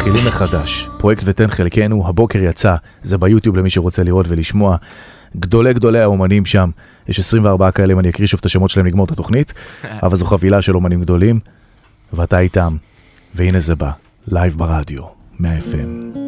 מתחילים מחדש. פרויקט ותן חלקנו, הבוקר יצא, זה ביוטיוב למי שרוצה לראות ולשמוע. גדולי האומנים שם, יש 24 כאלה, אם אני אקריא שוב את השמות שלהם לגמור את התוכנית, אבל זו חבילה של אומנים גדולים, ואתה איתם, והנה זה בא, לייב ברדיו, 100 FM.